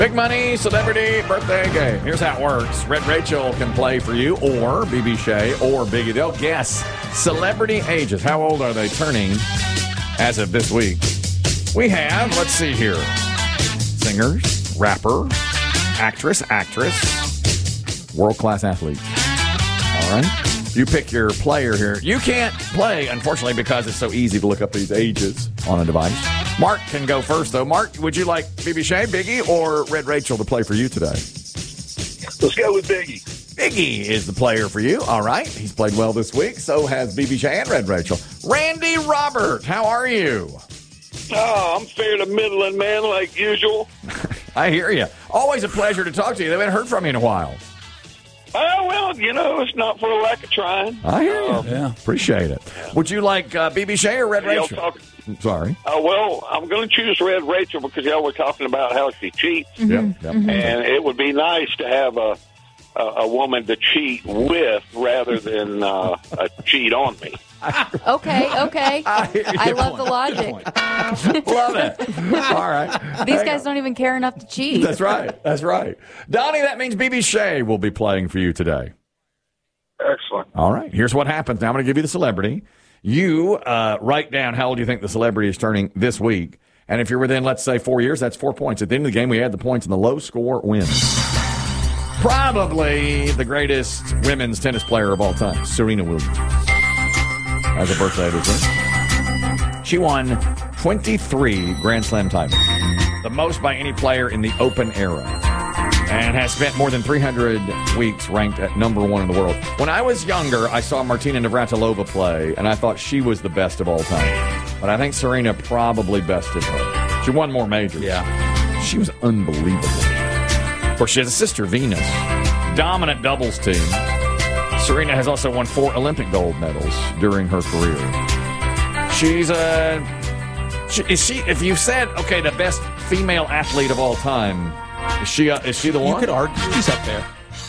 Big money, celebrity, birthday game. Here's how it works. Red Rachel can play for you, or BB Shea, or Biggie. They'll guess celebrity ages. How old are they turning as of this week? We have, let's see here, singers, rapper, actress, world-class athlete. All right? You pick your player here. You can't play, unfortunately, because it's so easy to look up these ages on a device. Mark can go first, though. Mark, would you like BB Shea, Biggie, or Red Rachel to play for you today? Let's go with Biggie. Biggie is the player for you. All right. He's played well this week. So has BB Shea and Red Rachel. Randy Robert, how are you? Oh, I'm fair to middling, man, like usual. I hear you. Always a pleasure to talk to you. They haven't heard from you in a while. Oh, well, it's not for a lack of trying. I hear you. Yeah. Appreciate it. Would you like BB Shea or Red Rachel? Sorry. Well, I'm going to choose Red Rachel because y'all were talking about how she cheats. Mm-hmm. Yep. And it would be nice to have a woman to cheat with rather than a cheat on me. Okay. I love the logic. Love it. All right. These guys don't even care enough to cheat. That's right. Donnie, that means BB Shea will be playing for you today. Excellent. All right. Here's what happens. Now I'm going to give you the celebrity. You write down how old you think the celebrity is turning this week. And if you're within, let's say, 4 years, that's 4 points. At the end of the game, we add the points, and the low score wins. Probably the greatest women's tennis player of all time, Serena Williams, has a birthday this week. She won 23 Grand Slam titles, the most by any player in the Open era, and has spent more than 300 weeks ranked at number one in the world. When I was younger, I saw Martina Navratilova play, and I thought she was the best of all time. But I think Serena probably bested her. She won more majors. Yeah. She was unbelievable. Of course, she has a sister, Venus. Dominant doubles team. Serena has also won 4 Olympic gold medals during her career. If you said, okay, the best female athlete of all time, is she the one? You could argue she's up there.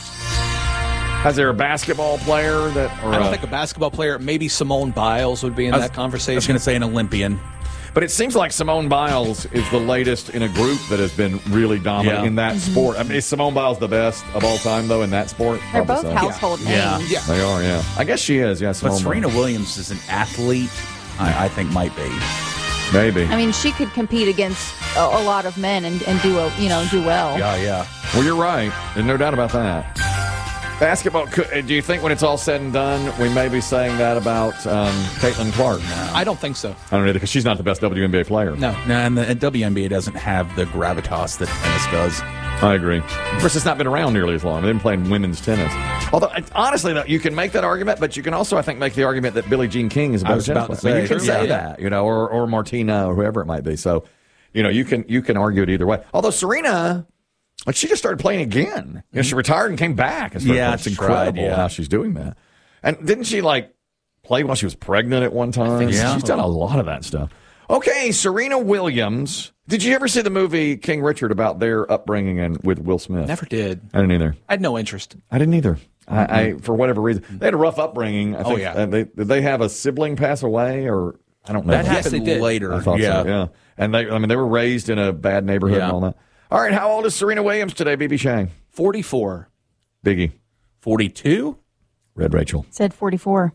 Is there a basketball player that? I don't think a basketball player. Maybe Simone Biles would be in that conversation. I was going to say an Olympian. But it seems like Simone Biles is the latest in a group that has been really dominant in that sport. I mean, is Simone Biles the best of all time, though, in that sport? They're Probably both so. household Yeah. names. Yeah. They are, yeah. I guess she is, yeah. But Simone Serena Biles. Williams is an athlete. I think might be. Maybe. I mean, she could compete against a lot of men and do well. Yeah. Well, you're right. There's no doubt about that. Basketball, do you think when it's all said and done, we may be saying that about Caitlin Clark? No. I don't think so. I don't either, because she's not the best WNBA player. No, and the WNBA doesn't have the gravitas that tennis does. I agree. Of course, it's not been around nearly as long. They've been playing women's tennis. Although, honestly, though, you can make that argument, but you can also, I think, make the argument that Billie Jean King is a better tennis player. I mean, you can say that, or Martina, or whoever it might be. So, you can argue it either way. Although Serena, like, she just started playing again. She retired and came back. It's incredible how she's doing that. And didn't she, play while she was pregnant at one time? She's done a lot of that stuff. Okay, Serena Williams. Did you ever see the movie King Richard about their upbringing and with Will Smith? Never did. I didn't either. I had no interest. I didn't either. I for whatever reason, they had a rough upbringing. I think. Did they have a sibling pass away, or I don't know. That happened later. I thought so. Yeah, and they were raised in a bad neighborhood and all that. All right, how old is Serena Williams today, BB Shang? 44. Biggie. 42. Red Rachel. Said 44.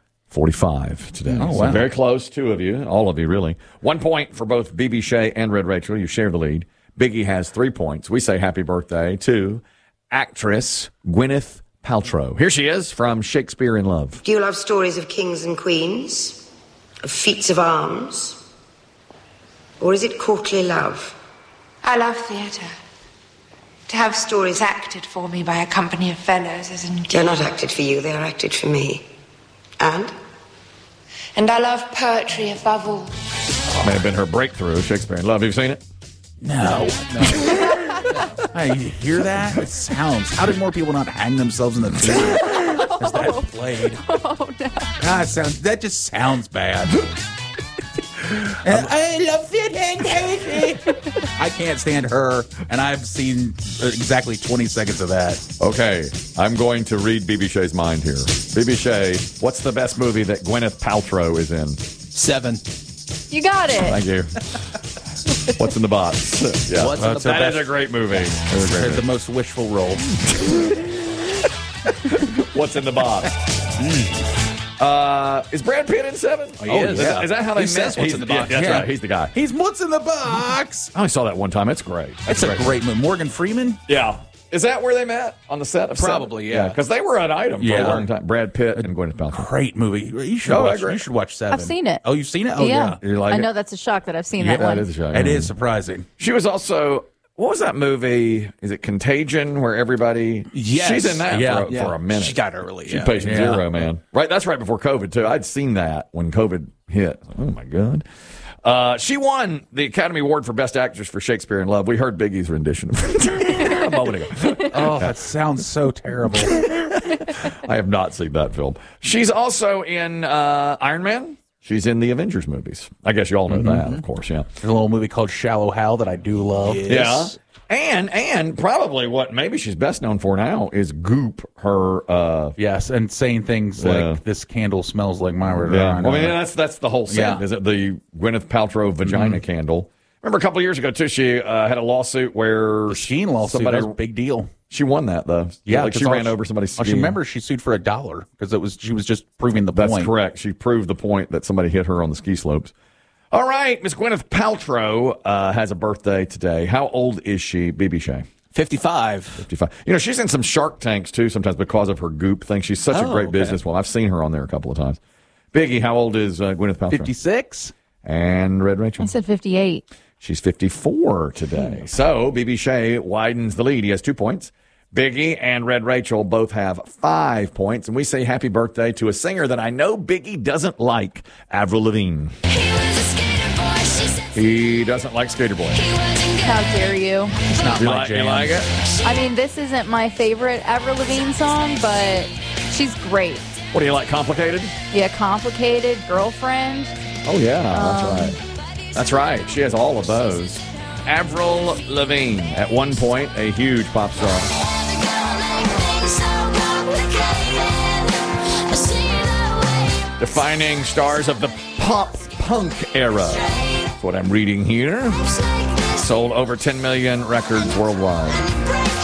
45 today. Oh, wow. So very close, two of you, all of you, really. 1 point for both BB Shea and Red Rachel. You share the lead. Biggie has 3 points. We say happy birthday to actress Gwyneth Paltrow. Here she is from Shakespeare in Love. Do you love stories of kings and queens? Of feats of arms? Or is it courtly love? I love theatre. To have stories acted for me by a company of fellows is endearing. They're not acted for you, they are acted for me. And I love poetry above all. May have been her breakthrough, Shakespeare in Love. Have you seen it? No. Hey, you hear that? It sounds. How did more people not hang themselves in the theater as that played? Oh, no. That just sounds bad. I love theater and poetry. I can't stand her, and I've seen exactly 20 seconds of that. Okay, I'm going to read BB Shea's mind here. BB Shea, what's the best movie that Gwyneth Paltrow is in? 7. You got it. Thank you. What's in the Box? Yeah. What's in the That Box? is a great movie. They're the most wishful role. What's in the Box? Is Brad Pitt in Seven? Oh, he is. Is that how they met? says What's in the Box. Yeah, that's right. He's the guy. He's What's in the Box. I only saw that one time. It's great. It's a great movie. Morgan Freeman? Yeah. Is that where they met? On the set of Seven? Probably, yeah. Because they were an item for Yeah. a long time. Brad Pitt and Gwyneth Paltrow. Great movie. You should, Oh, I watch, agree. you should watch Seven. I've seen it. Oh, you've seen it? Oh, yeah. You like I it? know that's a shock that I've seen Yeah, that one. That is a show. It is surprising. She was also... What was that movie? Is it Contagion, where everybody... Yes. She's in that Yeah. for a minute. She got early. She Yeah. Patient Yeah. Zero, man. Right, that's right before COVID, too. I'd seen that when COVID hit. Oh, my God. She won the Academy Award for Best Actress for Shakespeare in Love. We heard Biggie's rendition of it a moment ago. Oh, that sounds so terrible. I have not seen that film. She's also in Iron Man. She's in the Avengers movies. I guess you all know that, of course, yeah. There's a little movie called Shallow Hal that I do love. Yeah. And probably what maybe she's best known for now is Goop, her... Yes, and saying things like, this candle smells like my vagina. Yeah. Well, I mean, that's the whole scene. Yeah. Is it the Gwyneth Paltrow vagina candle? Remember a couple of years ago, too, she had a lawsuit where... The Sheen lawsuit, that was a big deal. She won that, though. Yeah, like she ran over somebody's She remember she sued for $1 because she was just proving the point. That's correct. She proved the point that somebody hit her on the ski slopes. All right, Miss Gwyneth Paltrow has a birthday today. How old is she, BB Shea? 55. 55. You know, she's in some Shark Tanks, too, sometimes because of her Goop thing. She's such a great businesswoman. I've seen her on there a couple of times. Biggie, how old is Gwyneth Paltrow? 56? And Red Rachel? I said 58. She's 54 today. So BB Shea widens the lead. He has 2 points. Biggie and Red Rachel both have 5 points. And we say happy birthday to a singer that I know Biggie doesn't like, Avril Lavigne. He doesn't like Skater Boy. How dare you? It's not my jam. You like it? I mean, this isn't my favorite Avril Lavigne song, but she's great. What do you like, Complicated? Yeah, Complicated, Girlfriend. Oh, yeah, that's right. That's right. She has all of those. Avril Lavigne, at one point, a huge pop star. Defining stars of the pop-punk era. That's what I'm reading here. Sold over 10 million records worldwide.